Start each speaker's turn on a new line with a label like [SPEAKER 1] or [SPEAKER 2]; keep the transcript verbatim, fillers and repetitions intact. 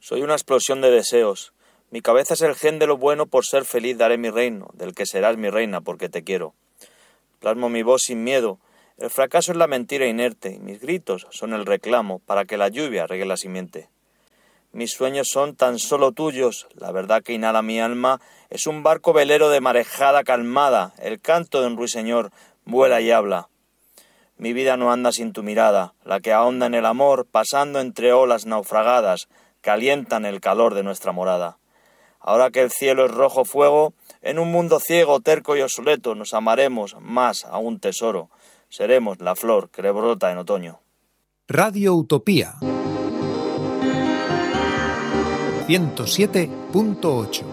[SPEAKER 1] Soy una explosión de deseos. Mi cabeza es el gen de lo bueno, por ser feliz daré mi reino, del que serás mi reina porque te quiero. Plasmo mi voz sin miedo. El fracaso es la mentira inerte, y mis gritos son el reclamo para que la lluvia riegue la simiente. Mis sueños son tan solo tuyos, la verdad que inhala mi alma es un barco velero de marejada calmada, el canto de un ruiseñor vuela y habla. Mi vida no anda sin tu mirada, la que ahonda en el amor, pasando entre olas naufragadas, calientan el calor de nuestra morada. Ahora que el cielo es rojo fuego, en un mundo ciego, terco y obsoleto, nos amaremos más a un tesoro. Seremos la flor que brota en otoño.
[SPEAKER 2] Radio Utopía ciento siete punto ocho.